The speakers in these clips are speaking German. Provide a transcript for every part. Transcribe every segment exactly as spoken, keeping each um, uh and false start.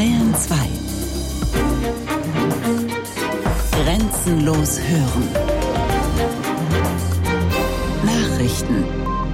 Bayern zwei. Grenzenlos hören. Nachrichten.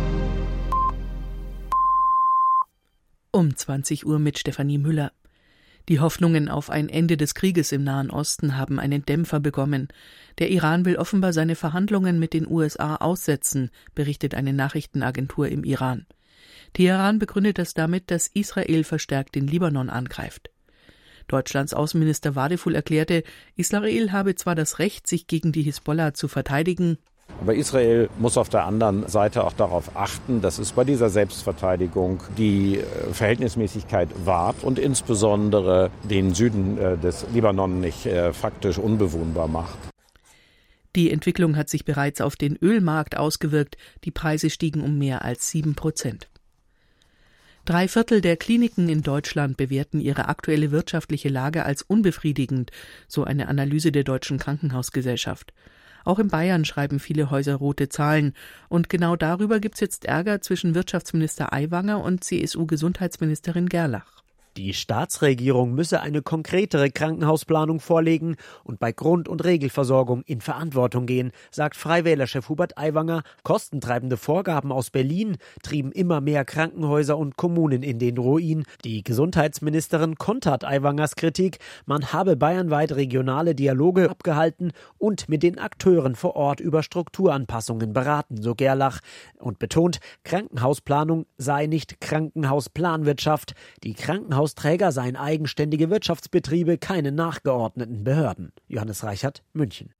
Um zwanzig Uhr mit Stefanie Müller. Die Hoffnungen auf ein Ende des Krieges im Nahen Osten haben einen Dämpfer bekommen. Der Iran will offenbar seine Verhandlungen mit den U S A aussetzen, berichtet eine Nachrichtenagentur im Iran. Teheran begründet das damit, dass Israel verstärkt den Libanon angreift. Deutschlands Außenminister Wadefuhl erklärte, Israel habe zwar das Recht, sich gegen die Hisbollah zu verteidigen, aber Israel muss auf der anderen Seite auch darauf achten, dass es bei dieser Selbstverteidigung die Verhältnismäßigkeit wahrt und insbesondere den Süden des Libanon nicht faktisch unbewohnbar macht. Die Entwicklung hat sich bereits auf den Ölmarkt ausgewirkt. Die Preise stiegen um mehr als sieben Prozent. Drei Viertel der Kliniken in Deutschland bewerten ihre aktuelle wirtschaftliche Lage als unbefriedigend, so eine Analyse der Deutschen Krankenhausgesellschaft. Auch in Bayern schreiben viele Häuser rote Zahlen. Und genau darüber gibt es jetzt Ärger zwischen Wirtschaftsminister Aiwanger und C S U-Gesundheitsministerin Gerlach. Die Staatsregierung müsse eine konkretere Krankenhausplanung vorlegen und bei Grund- und Regelversorgung in Verantwortung gehen, sagt Freiwählerchef Hubert Aiwanger. Kostentreibende Vorgaben aus Berlin trieben immer mehr Krankenhäuser und Kommunen in den Ruin. Die Gesundheitsministerin kontert Aiwangers Kritik. Man habe bayernweit regionale Dialoge abgehalten und mit den Akteuren vor Ort über Strukturanpassungen beraten, so Gerlach. Und betont, Krankenhausplanung sei nicht Krankenhausplanwirtschaft. Die Krankenhaus Träger seien eigenständige Wirtschaftsbetriebe, keine nachgeordneten Behörden. Johannes Reichert, München.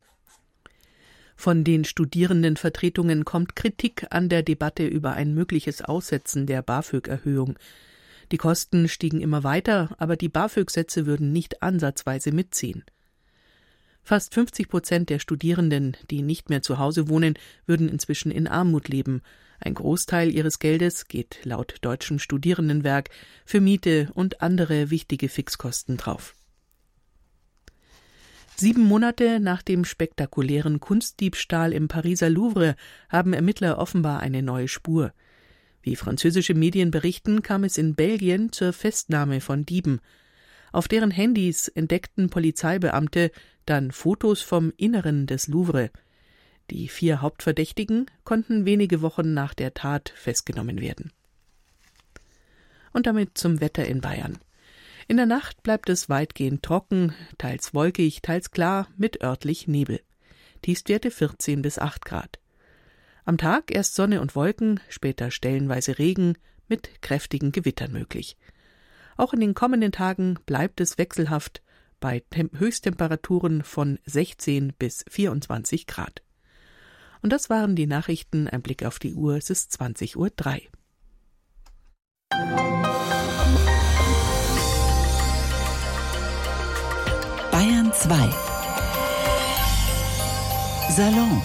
Von den Studierendenvertretungen kommt Kritik an der Debatte über ein mögliches Aussetzen der BAföG-Erhöhung. Die Kosten stiegen immer weiter, aber die BAföG-Sätze würden nicht ansatzweise mitziehen. Fast fünfzig Prozent der Studierenden, die nicht mehr zu Hause wohnen, würden inzwischen in Armut leben. Ein Großteil ihres Geldes geht laut Deutschem Studierendenwerk für Miete und andere wichtige Fixkosten drauf. Sieben Monate nach dem spektakulären Kunstdiebstahl im Pariser Louvre haben Ermittler offenbar eine neue Spur. Wie französische Medien berichten, kam es in Belgien zur Festnahme von Dieben. Auf deren Handys entdeckten Polizeibeamte dann Fotos vom Inneren des Louvre. Die vier Hauptverdächtigen konnten wenige Wochen nach der Tat festgenommen werden. Und damit zum Wetter in Bayern. In der Nacht bleibt es weitgehend trocken, teils wolkig, teils klar, mit örtlich Nebel. Tiefstwerte vierzehn bis acht Grad. Am Tag erst Sonne und Wolken, später stellenweise Regen, mit kräftigen Gewittern möglich. Auch in den kommenden Tagen bleibt es wechselhaft, bei Tem- Höchsttemperaturen von sechzehn bis vierundzwanzig Grad. Und das waren die Nachrichten. Ein Blick auf die Uhr, es ist zwanzig Uhr drei. Bayern zwei. Salon.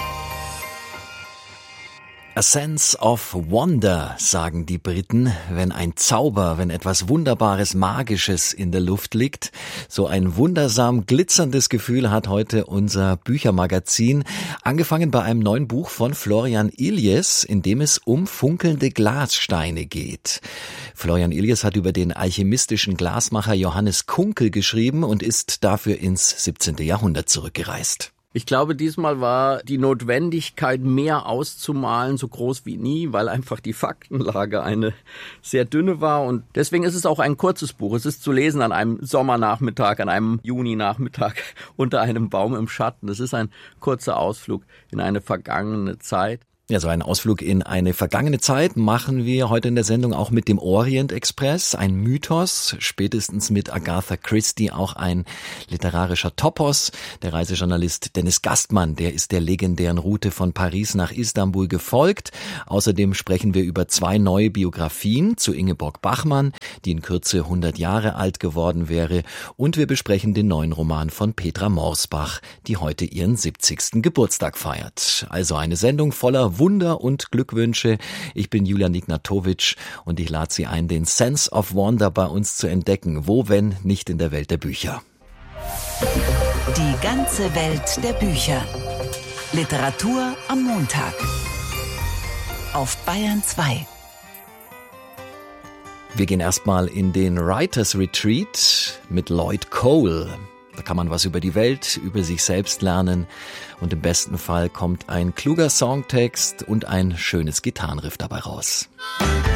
A sense of wonder, sagen die Briten, wenn ein Zauber, wenn etwas Wunderbares, Magisches in der Luft liegt. So ein wundersam glitzerndes Gefühl hat heute unser Büchermagazin, angefangen bei einem neuen Buch von Florian Illies, in dem es um funkelnde Glassteine geht. Florian Illies hat über den alchemistischen Glasmacher Johannes Kunkel geschrieben und ist dafür ins siebzehnten Jahrhundert zurückgereist. Ich glaube, diesmal war die Notwendigkeit, mehr auszumalen, so groß wie nie, weil einfach die Faktenlage eine sehr dünne war. Und deswegen ist es auch ein kurzes Buch. Es ist zu lesen an einem Sommernachmittag, an einem Juninachmittag unter einem Baum im Schatten. Es ist ein kurzer Ausflug in eine vergangene Zeit. Ja, so einen Ausflug in eine vergangene Zeit machen wir heute in der Sendung auch mit dem Orient Express, ein Mythos, spätestens mit Agatha Christie auch ein literarischer Topos. Der Reisejournalist Dennis Gastmann, der ist der legendären Route von Paris nach Istanbul gefolgt. Außerdem sprechen wir über zwei neue Biografien zu Ingeborg Bachmann, die in Kürze hundert Jahre alt geworden wäre. Und wir besprechen den neuen Roman von Petra Morsbach, die heute ihren siebzigsten Geburtstag feiert. Also eine Sendung voller Wunder und Glückwünsche. Ich bin Julian Ignatowitsch und ich lade Sie ein, den Sense of Wonder bei uns zu entdecken. Wo, wenn nicht in der Welt der Bücher? Die ganze Welt der Bücher. Literatur am Montag. Auf Bayern zwei. Wir gehen erstmal in den Writers Retreat mit Lloyd Cole. Da kann man was über die Welt, über sich selbst lernen und im besten Fall kommt ein kluger Songtext und ein schönes Gitarrenriff dabei raus.